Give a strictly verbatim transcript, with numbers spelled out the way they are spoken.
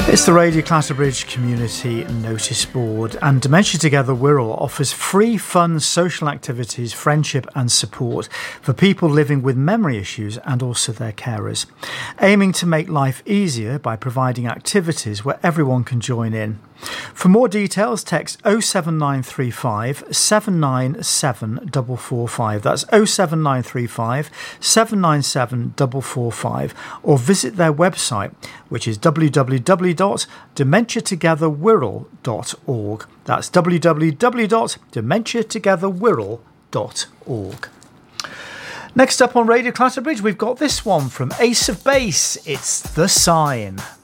It's the Radio Clatterbridge Community Notice Board, and Dementia Together Wirral offers free, fun social activities, friendship and support for people living with memory issues and also their carers, aiming to make life easier by providing activities where everyone can join in. For more details, text oh seven nine three five, seven nine seven four four five. That's oh seven nine three five, seven nine seven four four five, or visit their website, which is w w w dot dementia together wirral dot org. That's w w w dot dementia together wirral dot org. Next up on Radio Clatterbridge, we've got this one from Ace of Base. It's The Sign.